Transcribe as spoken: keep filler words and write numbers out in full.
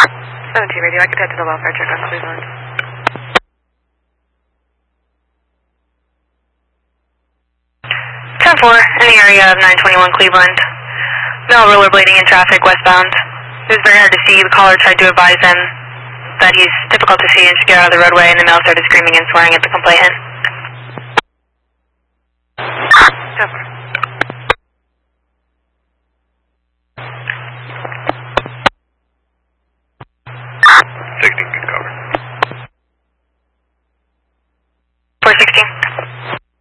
seventeen radio, I can head to the welfare check on Cleveland. ten four, in the area of nine twenty-one Cleveland. Male rollerblading in traffic westbound. It was very hard to see. The caller tried to advise him that he's difficult to see and should get out of the roadway, and the male started screaming and swearing at the complainant. ten four.